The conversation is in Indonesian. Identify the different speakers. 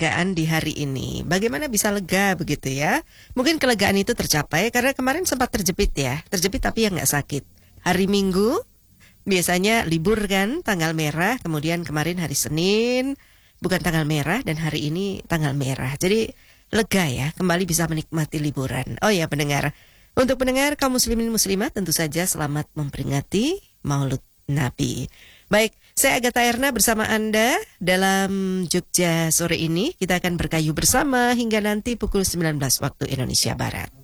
Speaker 1: kelegaan di hari ini. Bagaimana bisa lega begitu ya? Mungkin kelegaan itu tercapai karena kemarin sempat terjepit ya. Terjepit tapi yang nggak sakit. Hari Minggu biasanya libur kan, tanggal merah. Kemudian kemarin hari Senin bukan tanggal merah dan hari ini tanggal merah. Jadi lega ya, kembali bisa menikmati liburan. Oh ya pendengar, untuk pendengar kaum muslimin muslimat tentu saja selamat memperingati Maulud Nabi. Baik, saya Agatha Erna bersama Anda dalam Jogja sore ini. Kita akan berkayu bersama hingga nanti pukul 19 waktu Indonesia Barat.